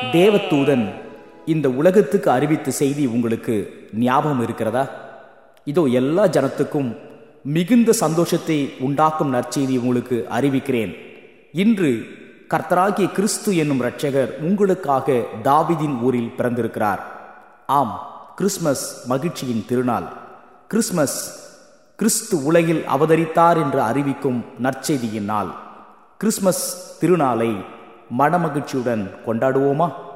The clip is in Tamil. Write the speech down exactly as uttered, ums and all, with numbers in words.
தேவதூதன் இந்த உலகத்துக்கு அறிவித்த செய்தி உங்களுக்கு ஞாபகம் இருக்கிறதா? இதோ எல்லா ஜனத்துக்கும் மிகுந்த சந்தோஷத்தை உண்டாக்கும் நற்செய்தி உங்களுக்கு அறிவிக்கிறேன். இன்று கர்த்தராகிய கிறிஸ்து என்னும் இரட்சகர் உங்களுக்காக தாவீதின் ஊரில் பிறந்திருக்கிறார். ஆம், கிறிஸ்மஸ் மகிழ்ச்சியின் திருநாள். கிறிஸ்மஸ் கிறிஸ்து உலகில் அவதரித்தார் என்று அறிவிக்கும் நற்செய்தியின் நாள். கிறிஸ்மஸ் திருநாளை மனமகிழ்ச்சியுடன் கொண்டாடுவோமா?